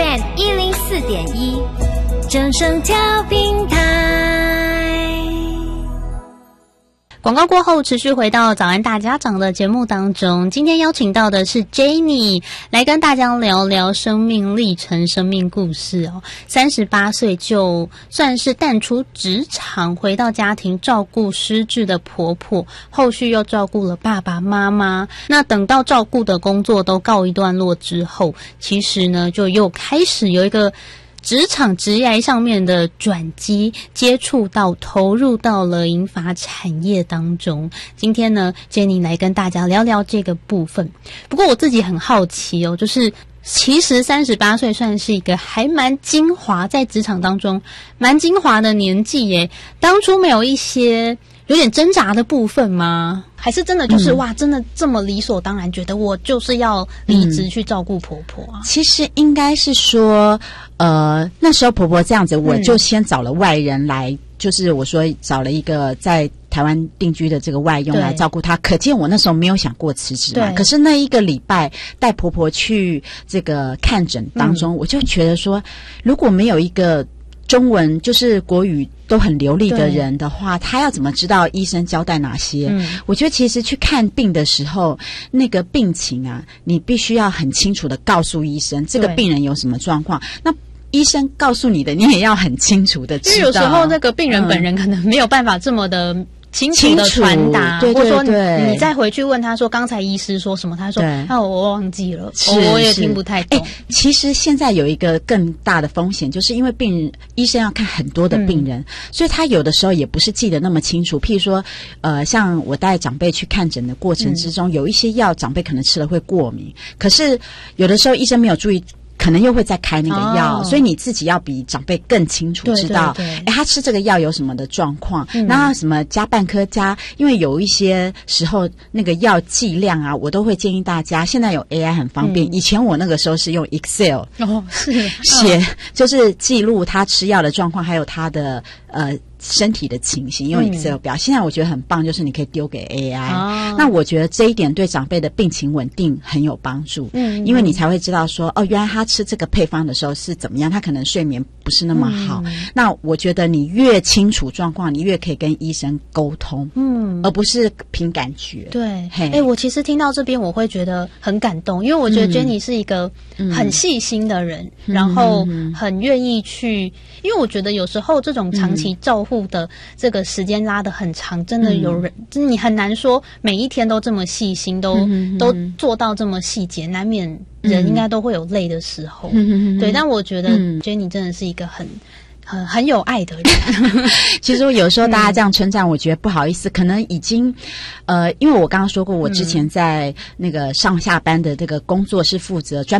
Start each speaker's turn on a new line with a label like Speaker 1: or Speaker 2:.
Speaker 1: FM 104.1，正声调频台。广告过后，持续回到早安大家长的节目当中。今天邀请到的是 Jenny 来跟大家聊聊生命历程、生命故事哦。38岁就算是淡出职场，回到家庭照顾失智的婆婆，后续又照顾了爸爸妈妈。那等到照顾的工作都告一段落之后，其实呢，就又开始有一个职场职业上面的转机，接触到投入到了银发产业当中。今天呢 Jenny 来跟大家聊聊这个部分。不过我自己很好奇哦，就是其实38岁算是一个还蛮精华，在职场当中蛮精华的年纪耶。当初没有一些有点挣扎的部分吗？还是真的就是哇，真的这么理所当然，觉得我就是要离职去照顾婆婆啊？
Speaker 2: 其实应该是说，那时候婆婆这样子，我就先找了外人来，就是我说找了一个在台湾定居的这个外佣来照顾她。可见我那时候没有想过辞职嘛。可是那一个礼拜带婆婆去这个看诊当中，我就觉得说，如果没有一个中文就是国语都很流利的人的话，他要怎么知道医生交代哪些？我觉得其实去看病的时候，那个病情啊，你必须要很清楚的告诉医生这个病人有什么状况。那医生告诉你的，你也要很清楚的知道。因为有
Speaker 1: 时候那个病人本人可能没有办法这么的清楚的传达，
Speaker 2: 对对对，
Speaker 1: 或者说你再回去问他说刚才医师说什么，他说我忘记了，我也听不太懂。
Speaker 2: 其实现在有一个更大的风险，就是因为医生要看很多的病人，所以他有的时候也不是记得那么清楚。譬如说像我带长辈去看诊的过程之中，有一些药长辈可能吃了会过敏，可是有的时候医生没有注意，可能又会再开那个药，所以你自己要比长辈更清楚知道，他吃这个药有什么的状况，那什么加半颗加，因为有一些时候那个药剂量啊，我都会建议大家，现在有 AI 很方便，以前我那个时候是用 Excel 写，就是记录他吃药的状况，还有他的身体的情形，用 Excel 表。现在我觉得很棒，就是你可以丢给 AI。那我觉得这一点对长辈的病情稳定很有帮助。因为你才会知道说，原来他吃这个配方的时候是怎么样，他可能睡眠不是那么好。那我觉得你越清楚状况，你越可以跟医生沟通，而不是凭感觉。
Speaker 1: 对，我其实听到这边我会觉得很感动，因为我觉得 Jenny 是一个很细心的人，然后很愿意去，因为我觉得有时候这种长期照顾的这个时间拉得很长，真的有人，你很难说每一天都这么细心，都做到这么细节，难免人应该都会有累的时候。对，但我觉得 Jenny 真的是一个很有爱的人。
Speaker 2: 其实有时候大家这样称赞，我觉得不好意思，可能已经因为我刚刚说过，我之前在那个上下班的这个工作是负责专